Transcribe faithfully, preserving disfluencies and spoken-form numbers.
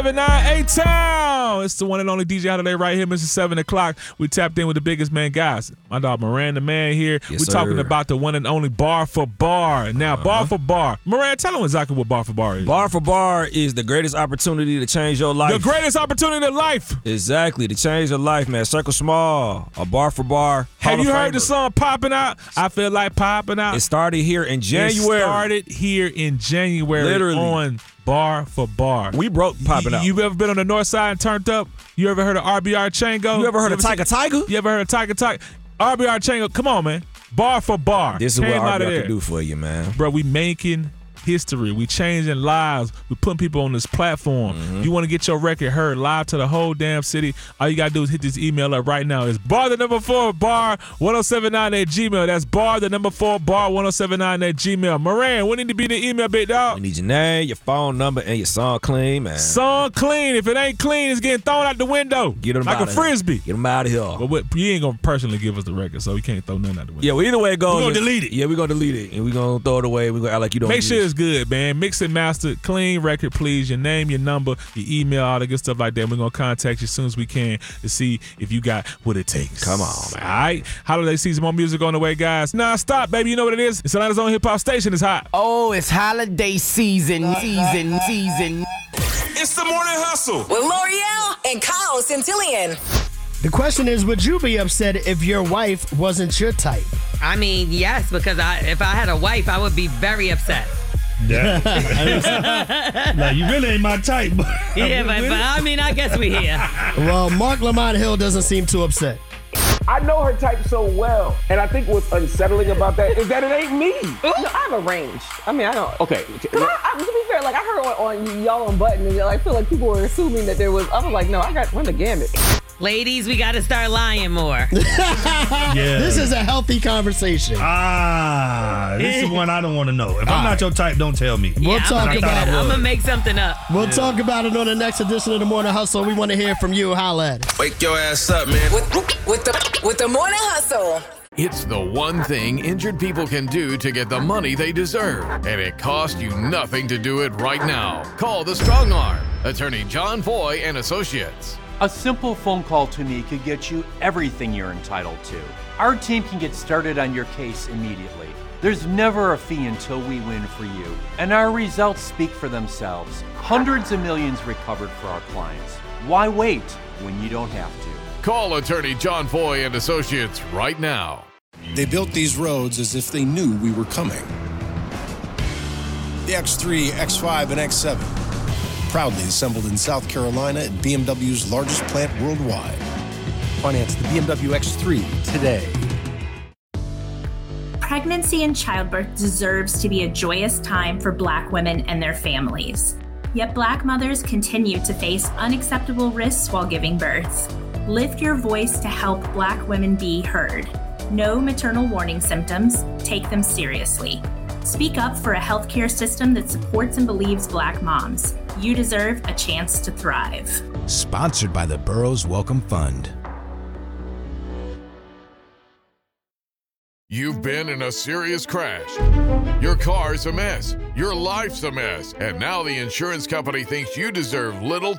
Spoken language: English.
seven nine A-Town. It's the one and only D J Holiday right here, Mister seven o'clock. We tapped in with the biggest man, guys. My dog Moran, the man here. Yes, We're sir. talking about the one and only Bar for Bar. Now, uh-huh. Bar for Bar. Moran, tell them exactly what Bar for Bar is. Bar for Bar is the greatest opportunity to change your life. The greatest opportunity in life. Exactly, to change your life, man. Circle Small, a Bar for Bar. Have Hall you of heard Famer. the song Popping Out? I feel like popping out. It started here in January. It started here in January. Literally. On Bar for Bar. We broke Popping you, Out. You ever been on the north side and turned up? You ever heard of R B R Chango? You ever heard you of Tiger Tiger? You ever heard of Tiger Tiger? R B R Chango, come on, man. Bar for Bar. This is Came what R B out R of can do for you, man. Bro, we making history. We changing lives. We putting people on this platform. Mm-hmm. You want to get your record heard live to the whole damn city, all you got to do is hit this email up right now. It's bar the number four, bar ten seventy-nine at Gmail. That's bar the number four, bar ten seventy-nine at Gmail. Moran, what need to be the email, big dog? We need your name, your phone number, and your song clean, man. Song clean. If it ain't clean, it's getting thrown out the window. Get them like out a of frisbee. Here. Get them out of here. But what, you ain't going to personally give us the record, so you can't throw nothing out the window. Yeah, well, either way it goes. We're going to delete it. Yeah, we're going to delete it, and we're going to throw it away. We're going to act like you don't Make use sure it. it's good, man. Mix and master, clean record, please. Your name, your number, your email, all the good stuff like that. We're going to contact you as soon as we can to see if you got what it takes. Come on, man. All right? Holiday season, more music on the way, guys. Nah, stop, baby. You know what it is? It's Atlanta's own hip-hop station. It's hot. Oh, it's holiday season, season, season. It's the Morning Hustle with L'Oreal and Kyle Centillion. The question is, would you be upset if your wife wasn't your type? I mean, yes, because I, if I had a wife, I would be very upset. Yeah. Like, you really ain't my type. But yeah, but, but I mean, I guess we here. Well, Mark Lamont Hill doesn't seem too upset. I know her type so well, and I think what's unsettling about that is that it ain't me. No, I have a range. I mean, I don't. Okay. I, I, to be fair, like I heard on, on y'all on Button, and I feel like people were assuming that there was. I was like, no, I got run the gamut. Ladies, we got to start lying more. Yeah. This is a healthy conversation. Ah, this is one I don't want to know. If All I'm not right. your type, don't tell me. We'll yeah, talk I'm about it. I'm going to make something up. We'll yeah. talk about it on the next edition of the Morning Hustle. We want to hear from you. Holla at it. Wake your ass up, man. With, with, the, with the Morning Hustle. It's the one thing injured people can do to get the money they deserve, and it costs you nothing to do it right now. Call the Strong Arm, attorney John Foy and Associates. A simple phone call to me could get you everything you're entitled to. Our team can get started on your case immediately. There's never a fee until we win for you, and our results speak for themselves. Hundreds of millions recovered for our clients. Why wait when you don't have to? Call attorney John Foy and Associates right now. They built these roads as if they knew we were coming. The X three, X five, and X seven. Proudly assembled in South Carolina at B M W's largest plant worldwide. Finance the B M W X three today. Pregnancy and childbirth deserves to be a joyous time for Black women and their families. Yet Black mothers continue to face unacceptable risks while giving birth. Lift your voice to help Black women be heard. Know maternal warning symptoms, take them seriously. Speak up for a healthcare system that supports and believes Black moms. You deserve a chance to thrive. Sponsored by the Burroughs Welcome Fund. You've been in a serious crash. Your car's a mess. Your life's a mess. And now the insurance company thinks you deserve little